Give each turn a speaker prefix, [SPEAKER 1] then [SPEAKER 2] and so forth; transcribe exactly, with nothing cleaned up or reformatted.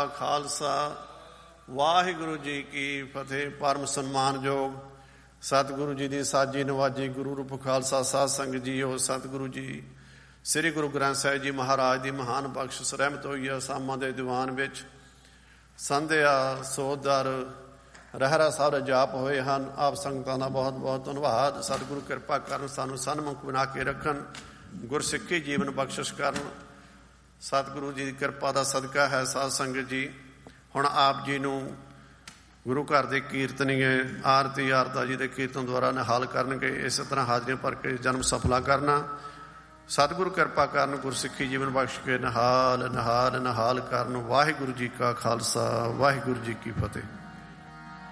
[SPEAKER 1] ਖਾਲਸਾ, ਵਾਹਿਗੁਰੂ ਜੀ ਕੀ ਫਤਿਹ। ਪਰਮ ਸਨਮਾਨਯੋਗ ਸਤਿਗੁਰੂ ਜੀ ਦੀ ਸਾਜੀ ਨਵਾਜੀ ਗੁਰੂ ਰੂਪ ਖਾਲਸਾ ਸਾਧ ਸੰਗਤ ਜੀਓ, ਸਤਿਗੁਰੂ ਜੀ ਸ੍ਰੀ ਗੁਰੂ ਗ੍ਰੰਥ ਸਾਹਿਬ ਜੀ ਮਹਾਰਾਜ ਦੀ ਮਹਾਨ ਬਖਸ਼ਿਸ਼ ਰਹਿਮਤ ਹੋਈ ਹੈ। ਸਾਮਾਂ ਦੇ ਦੀਵਾਨ ਵਿੱਚ ਸੰਧਿਆ ਸੋਦਰ ਰਹਿਰਾ ਸਾਹਿਬ ਜਾਪ ਹੋਏ ਹਨ। ਆਪ ਸੰਗਤਾਂ ਦਾ ਬਹੁਤ ਬਹੁਤ ਧੰਨਵਾਦ। ਸਤਿਗੁਰੂ ਕਿਰਪਾ ਕਰਨ, ਸਾਨੂੰ ਸਨਮੁਖ ਬਣਾ ਕੇ ਰੱਖਣ, ਗੁਰਸਿੱਖੀ ਜੀਵਨ ਬਖਸ਼ਿਸ਼ ਕਰਨ। ਸਤਿਗੁਰੂ ਜੀ ਦੀ ਕਿਰਪਾ ਦਾ ਸਦਕਾ ਹੈ। ਸਾਧ ਸੰਗਤ ਜੀ, ਹੁਣ ਆਪ ਜੀ ਨੂੰ ਗੁਰੂ ਘਰ ਦੇ ਕੀਰਤਨੀਏ ਆਰਤੀ ਆਰਤਾ ਜੀ ਦੇ ਕੀਰਤਨ ਦੁਆਰਾ ਨਿਹਾਲ ਕਰਨਗੇ। ਇਸੇ ਤਰ੍ਹਾਂ ਹਾਜ਼ਰੀਆਂ ਭਰ ਕੇ ਜਨਮ ਸਫਲਾ ਕਰਨਾ। ਸਤਿਗੁਰੂ ਕਿਰਪਾ ਕਰਨ, ਗੁਰਸਿੱਖੀ ਜੀਵਨ ਬਖਸ਼ ਕੇ ਨਿਹਾਲ ਨਿਹਾਲ ਨਿਹਾਲ ਕਰਨ। ਵਾਹਿਗੁਰੂ ਜੀ ਕਾ ਖਾਲਸਾ, ਵਾਹਿਗੁਰੂ ਜੀ ਕੀ ਫਤਿਹ।